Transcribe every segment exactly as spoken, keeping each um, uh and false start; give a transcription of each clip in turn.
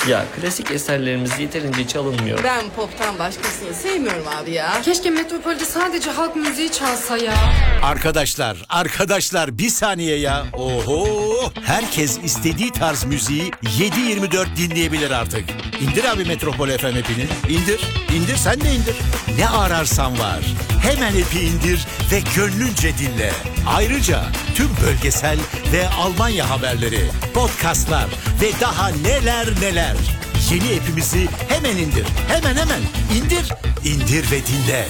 Ya klasik eserlerimiz yeterince çalınmıyor. Ben poptan başkasını sevmiyorum abi ya. Keşke Metropol'de sadece halk müziği çalsa ya. Arkadaşlar, arkadaşlar bir saniye ya. Oho! Herkes istediği tarz müziği yedi yirmi dört dinleyebilir artık. İndir abi Metropol F M app'ini. İndir, indir sen de indir. Ne ararsan var. Hemen app'i indir ve gönlünce dinle. Ayrıca tüm bölgesel ve Almanya haberleri, podcastlar ve daha neler neler. Yeni app'imizi hemen indir. Hemen hemen indir, indir ve dinle.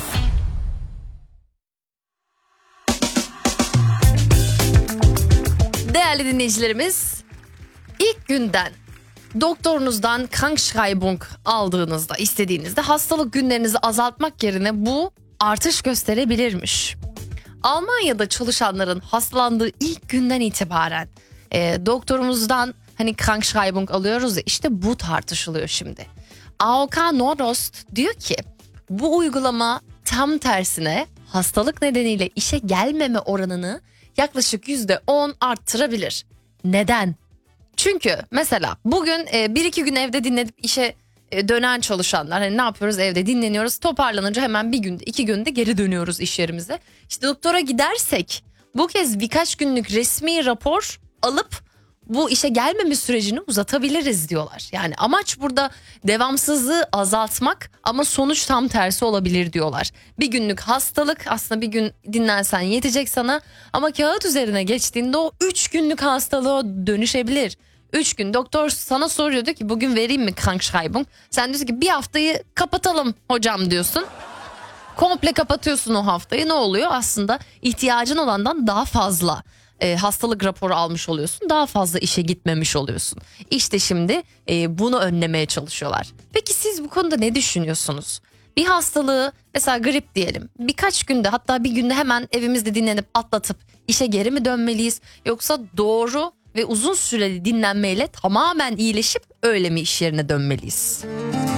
Değerli dinleyicilerimiz, ilk günden doktorunuzdan Krankschreibung aldığınızda, istediğinizde hastalık günlerinizi azaltmak yerine bu artış gösterebilirmiş. Almanya'da çalışanların hastalandığı ilk günden itibaren e, doktorumuzdan hani Krankschreibung alıyoruz ya, işte bu tartışılıyor şimdi. A O K Nordost diyor ki bu uygulama tam tersine hastalık nedeniyle işe gelmeme oranını yaklaşık yüzde on arttırabilir. Neden? Çünkü mesela bugün e, bir iki gün evde dinlenip işe e, dönen çalışanlar, hani ne yapıyoruz, evde dinleniyoruz, toparlanınca hemen bir günde iki günde geri dönüyoruz iş yerimize. İşte doktora gidersek bu kez birkaç günlük resmi rapor alıp bu işe gelmeme sürecini uzatabiliriz diyorlar. Yani amaç burada devamsızlığı azaltmak ama sonuç tam tersi olabilir diyorlar. Bir günlük hastalık aslında bir gün dinlensen yetecek sana ama kağıt üzerine geçtiğinde o üç günlük hastalığa dönüşebilir. Üç gün doktor sana soruyor, diyor ki bugün vereyim mi Krankschreibung? Sen diyorsun ki bir haftayı kapatalım hocam diyorsun. Komple kapatıyorsun o haftayı, ne oluyor? Aslında ihtiyacın olandan daha fazla e, hastalık raporu almış oluyorsun. Daha fazla işe gitmemiş oluyorsun. İşte şimdi e, bunu önlemeye çalışıyorlar. Peki siz bu konuda ne düşünüyorsunuz? Bir hastalığı, mesela grip diyelim, birkaç günde, hatta bir günde hemen evimizde dinlenip atlatıp işe geri mi dönmeliyiz? Yoksa doğru ve uzun süreli dinlenmeyle tamamen iyileşip öyle mi iş yerine dönmeliyiz?